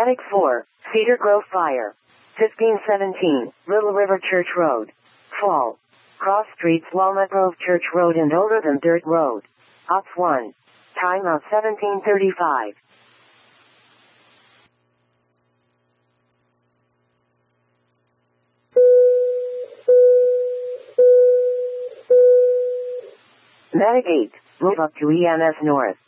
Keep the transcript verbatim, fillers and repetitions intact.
Medic four, Cedar Grove Fire. fifteen seventeen, Little River Church Road. Fall. Cross streets Walnut Grove Church Road and Older Than Dirt Road. Ops one. Timeout seventeen thirty-five. Medic eight, move up to E M S North.